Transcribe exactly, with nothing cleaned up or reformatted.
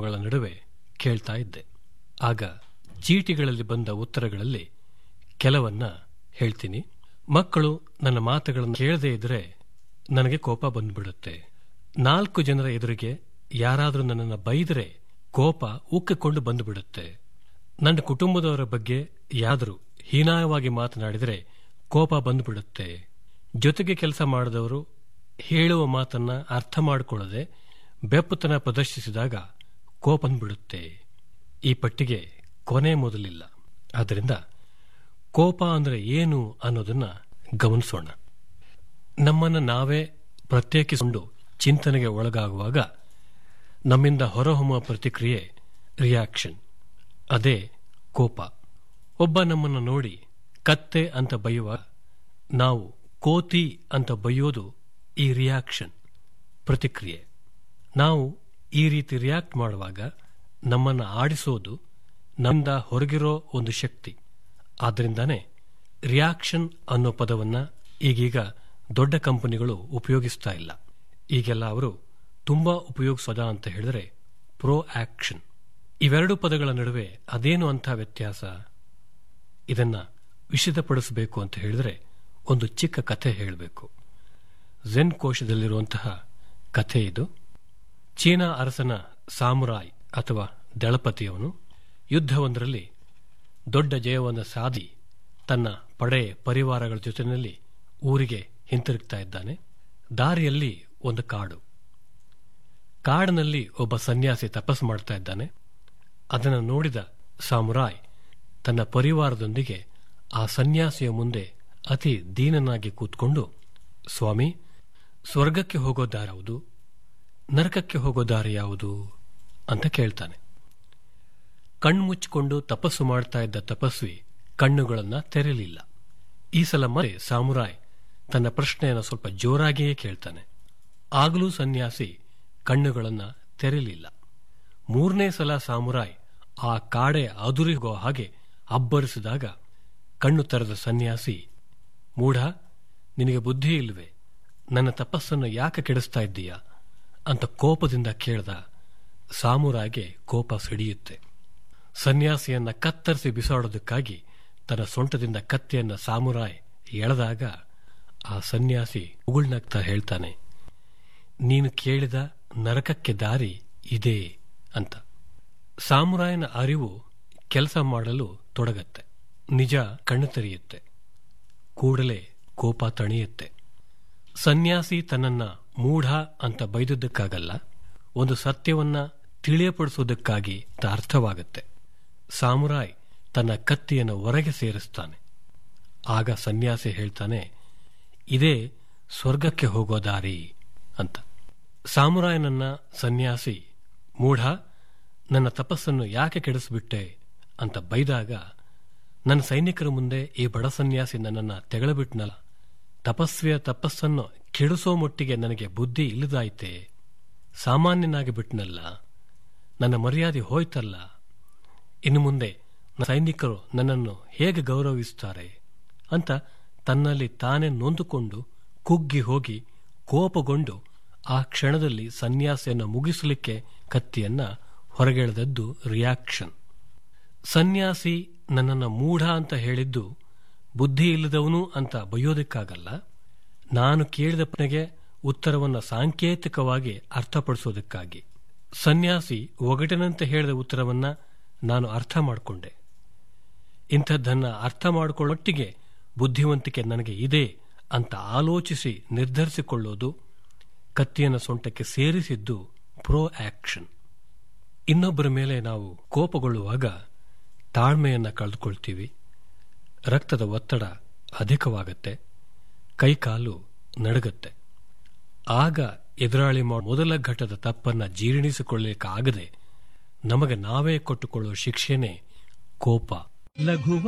ಮೊಮ್ಮಗಳ ನಡುವೆ ಕೇಳ್ತಾ ಇದ್ದೆ. ಆಗ ಚೀಟಿಗಳಲ್ಲಿ ಬಂದ ಉತ್ತರಗಳಲ್ಲಿ ಕೆಲವನ್ನ ಹೇಳ್ತೀನಿ. ಮಕ್ಕಳು ನನ್ನ ಮಾತುಗಳನ್ನು ಕೇಳದೇ ಇದ್ರೆ ನನಗೆ ಕೋಪ ಬಂದ್ಬಿಡುತ್ತೆ. ನಾಲ್ಕು ಜನರ ಎದುರಿಗೆ ಯಾರಾದರೂ ನನ್ನನ್ನು ಬೈದರೆ ಕೋಪ ಉಕ್ಕಿಕೊಂಡು ಬಂದುಬಿಡುತ್ತೆ. ನನ್ನ ಕುಟುಂಬದವರ ಬಗ್ಗೆ ಯಾರಾದರೂ ಹೀನಾಯವಾಗಿ ಮಾತನಾಡಿದರೆ ಕೋಪ ಬಂದುಬಿಡುತ್ತೆ. ಜೊತೆಗೆ ಕೆಲಸ ಮಾಡಿದವರು ಹೇಳುವ ಮಾತನ್ನ ಅರ್ಥ ಮಾಡಿಕೊಳ್ಳದೆ ಬೆಪ್ಪುತನ ಪ್ರದರ್ಶಿಸಿದಾಗ ಕೋಪ ಬಂದ್ಬಿಡುತ್ತೆ. ಈ ಪಟ್ಟಿಗೆ ಕೊನೆ ಮೊದಲಿಲ್ಲ. ಆದ್ದರಿಂದ ಕೋಪ ಅಂದರೆ ಏನು ಅನ್ನೋದನ್ನ ಗಮನಿಸೋಣ. ನಮ್ಮನ್ನು ನಾವೇ ಪ್ರತ್ಯೇಕಿಸಿಕೊಂಡು ಚಿಂತನೆಗೆ ಒಳಗಾಗುವಾಗ ನಮ್ಮಿಂದ ಹೊರಹೊಮ್ಮುವ ಪ್ರತಿಕ್ರಿಯೆ ರಿಯಾಕ್ಷನ್. ಅದೇ ಕೋಪ. ಒಬ್ಬ ನಮ್ಮನ್ನು ನೋಡಿ ಕತ್ತೆ ಅಂತ ಬೈಯುವ ನಾವು ಕೋತಿ ಅಂತ ಬೈಯೋದು ಈ ರಿಯಾಕ್ಷನ್, ಪ್ರತಿಕ್ರಿಯೆ. ನಾವು ಈ ರೀತಿ ರಿಯಾಕ್ಟ್ ಮಾಡುವಾಗ ನಮ್ಮನ್ನು ಆಡಿಸೋದು ನಮ್ಮಿಂದ ಹೊರಗಿರೋ ಒಂದು ಶಕ್ತಿ. ಆದ್ದರಿಂದಾನೇ ರಿಯಾಕ್ಷನ್ ಅನ್ನೋ ಪದವನ್ನ ಈಗೀಗ ದೊಡ್ಡ ಕಂಪನಿಗಳು ಉಪಯೋಗಿಸ್ತಾ ಇಲ್ಲ. ಈಗೆಲ್ಲ ಅವರು ತುಂಬಾ ಉಪಯೋಗಿಸೋದ ಅಂತ ಹೇಳಿದ್ರೆ ಪ್ರೋ ಆಕ್ಷನ್. ಇವೆರಡು ಪದಗಳ ನಡುವೆ ಅದೇನು ಅಂಥ ವ್ಯತ್ಯಾಸ? ಇದನ್ನ ವಿಷದಪಡಿಸಬೇಕು ಅಂತ ಹೇಳಿದ್ರೆ ಒಂದು ಚಿಕ್ಕ ಕಥೆ ಹೇಳಬೇಕು. ಝೆನ್ ಕೋಶದಲ್ಲಿರುವಂತಹ ಕಥೆ ಇದು. ಚೀನಾ ಅರಸನ ಸಾಮುರಾಯ್ ಅಥವಾ ದಳಪತಿಯವನು ಯುದ್ಧವೊಂದರಲ್ಲಿ ದೊಡ್ಡ ಜಯವನ್ನು ಸಾಧಿ ತನ್ನ ಪಡೆ ಪರಿವಾರಗಳ ಜೊತೆಯಲ್ಲಿ ಊರಿಗೆ ಹಿಂತಿರುಗ್ತಾ ಇದ್ದಾನೆ. ದಾರಿಯಲ್ಲಿ ಒಂದು ಕಾಡು. ಕಾಡಿನಲ್ಲಿ ಒಬ್ಬ ಸನ್ಯಾಸಿ ತಪಸ್ಸು ಮಾಡ್ತಾ ಇದ್ದಾನೆ. ಅದನ್ನು ನೋಡಿದ ಸಾಮುರಾಯ್ ತನ್ನ ಪರಿವಾರದೊಂದಿಗೆ ಆ ಸನ್ಯಾಸಿಯ ಮುಂದೆ ಅತಿ ದೀನನಾಗಿ ಕೂತ್ಕೊಂಡು, ಸ್ವಾಮಿ, ಸ್ವರ್ಗಕ್ಕೆ ಹೋಗೋ ದಾರಿ ಯಾವುದು, ನರಕಕ್ಕೆ ಹೋಗೋ ದಾರಿ ಯಾವುದು ಅಂತ ಕೇಳ್ತಾನೆ. ಕಣ್ಮುಚ್ಚಿಕೊಂಡು ತಪಸ್ಸು ಮಾಡ್ತಾ ಇದ್ದ ತಪಸ್ವಿ ಕಣ್ಣುಗಳನ್ನ ತೆರೆಯಲಿಲ್ಲ. ಈ ಸಲ ಮತ್ತೆ ಸಾಮುರಾಯ್ ತನ್ನ ಪ್ರಶ್ನೆಯನ್ನು ಸ್ವಲ್ಪ ಜೋರಾಗಿಯೇ ಕೇಳ್ತಾನೆ. ಆಗಲೂ ಸನ್ಯಾಸಿ ಕಣ್ಣುಗಳನ್ನ ತೆರೆಯಲಿಲ್ಲ. ಮೂರನೇ ಸಲ ಸಾಮುರಾಯ್ ಆ ಕಾಡೆ ಅದುರಿಗೋ ಹಾಗೆ ಅಬ್ಬರಿಸಿದಾಗ ಕಣ್ಣು ತೆರೆದ ಸನ್ಯಾಸಿ, ಮೂಢ, ನಿನಗೆ ಬುದ್ಧಿ ಇಲ್ವೇ? ನನ್ನ ತಪಸ್ಸನ್ನು ಯಾಕೆ ಕೆಡಿಸ್ತಾ ಇದ್ದೀಯಾ ಅಂತ ಕೋಪದಿಂದ ಕೇಳ್ದ. ಸಾಮುರಾಯ್ಗೆ ಕೋಪ ಸಿಡಿಯುತ್ತೆ. ಸನ್ಯಾಸಿಯನ್ನ ಕತ್ತರಿಸಿ ಬಿಸಾಡೋದಕ್ಕಾಗಿ ತನ್ನ ಸೊಂಟದಿಂದ ಕತ್ತಿಯನ್ನ ಸಾಮುರಾಯ್ ಎಳೆದಾಗ ಆ ಸನ್ಯಾಸಿ ಉಗುಳ್ನಗ್ತಾ ಹೇಳ್ತಾನೆ, ನೀನು ಕೇಳಿದ ನರಕಕ್ಕೆ ದಾರಿ ಇದೇ ಅಂತ. ಸಾಮುರಾಯನ ಅರಿವು ಕೆಲಸ ಮಾಡಲು ತೊಡಗತ್ತೆ. ನಿಜ ಕಣ್ಣು ತೆರೆಯುತ್ತೆ. ಕೂಡಲೇ ಕೋಪ ತಣಿಯುತ್ತೆ. ಸನ್ಯಾಸಿ ತನ್ನನ್ನ ಮೂಢ ಅಂತ ಬೈದದ್ದಕ್ಕಾಗಲ್ಲ, ಒಂದು ಸತ್ಯವನ್ನ ತಿಳಿಯಪಡಿಸೋದಕ್ಕಾಗಿ ಅರ್ಥವಾಗುತ್ತೆ. ಸಾಮುರಾಯ್ ತನ್ನ ಕತ್ತಿಯನ್ನು ಹೊರಗೆ ಸೇರಿಸ್ತಾನೆ. ಆಗ ಸನ್ಯಾಸಿ ಹೇಳ್ತಾನೆ, ಇದೇ ಸ್ವರ್ಗಕ್ಕೆ ಹೋಗೋ ದಾರಿ ಅಂತ. ಸಾಮುರಾಯನನ್ನ ಸನ್ಯಾಸಿ, ಮೂಢ, ನನ್ನ ತಪಸ್ಸನ್ನು ಯಾಕೆ ಕೆಡಿಸ್ಬಿಟ್ಟೆ ಅಂತ ಬೈದಾಗ, ನನ್ನ ಸೈನಿಕರ ಮುಂದೆ ಈ ಬಡ ಸನ್ಯಾಸಿ ನನ್ನನ್ನ ತೆಗಳಬಿಟ್ನಲ್ಲ, ತಪಸ್ವಿಯ ತಪಸ್ಸನ್ನು ಕೆಡಿಸೋ ಮಟ್ಟಿಗೆ ನನಗೆ ಬುದ್ಧಿ ಇಲ್ಲದಾಯ್ತೆ, ಸಾಮಾನ್ಯನಾಗಿ ಬಿಟ್ನಲ್ಲ, ನನ್ನ ಮರ್ಯಾದೆ ಹೋಯ್ತಲ್ಲ, ಇನ್ನು ಮುಂದೆ ಸೈನಿಕರು ನನ್ನನ್ನು ಹೇಗೆ ಗೌರವಿಸುತ್ತಾರೆ ಅಂತ ತನ್ನಲ್ಲಿ ತಾನೇ ನೊಂದುಕೊಂಡು ಕುಗ್ಗಿ ಹೋಗಿ ಕೋಪಗೊಂಡು ಆ ಕ್ಷಣದಲ್ಲಿ ಸನ್ಯಾಸಿಯನ್ನು ಮುಗಿಸಲಿಕ್ಕೆ ಕತ್ತಿಯನ್ನ ಹೊರಗೆಳೆದದ್ದು ರಿಯಾಕ್ಷನ್. ಸನ್ಯಾಸಿ ನನ್ನನ್ನು ಮೂಢ ಅಂತ ಹೇಳಿದ್ದು ಬುದ್ಧಿ ಇಲ್ಲದವನು ಅಂತ ಬೈಯೋದಕ್ಕಾಗಲ್ಲ, ನಾನು ಕೇಳಿದ ಪ್ರಶ್ನೆಗೆ ಉತ್ತರವನ್ನು ಸಾಂಕೇತಿಕವಾಗಿ ಅರ್ಥಪಡಿಸೋದಕ್ಕಾಗಿ. ಸನ್ಯಾಸಿ ಒಗಟಿನಂತೆ ಹೇಳಿದ ಉತ್ತರವನ್ನ ನಾನು ಅರ್ಥ ಮಾಡಿಕೊಂಡೆ. ಇಂಥದ್ದನ್ನ ಅರ್ಥ ಮಾಡಿಕೊಳ್ಳೊಟ್ಟಿಗೆ ಬುದ್ಧಿವಂತಿಕೆ ನನಗೆ ಇದೆ ಅಂತ ಆಲೋಚಿಸಿ ನಿರ್ಧರಿಸಿಕೊಳ್ಳೋದು, ಕತ್ತಿಯನ್ನು ಸೊಂಟಕ್ಕೆ ಸೇರಿಸಿದ್ದು ಪ್ರೋ ಆಕ್ಷನ್. ಇನ್ನೊಬ್ಬರ ಮೇಲೆ ನಾವು ಕೋಪಗೊಳ್ಳುವಾಗ ತಾಳ್ಮೆಯನ್ನು ಕಳೆದುಕೊಳ್ತೀವಿ. ರಕ್ತದ ಒತ್ತಡ ಅಧಿಕವಾಗತ್ತೆ, ಕೈಕಾಲು ನಡುಗತ್ತೆ. ಆಗ ಎದುರಾಳಿ ಮೊದಲ ಘಟ್ಟದ ತಪ್ಪನ್ನ ಜೀರ್ಣಿಸಿಕೊಳ್ಳಲಿಕ್ಕಾಗದೆ ನಮಗೆ ನಾವೇ ಕೊಟ್ಟುಕೊಳ್ಳುವ ಶಿಕ್ಷೆನೇ ಕೋಪ. ಲಘು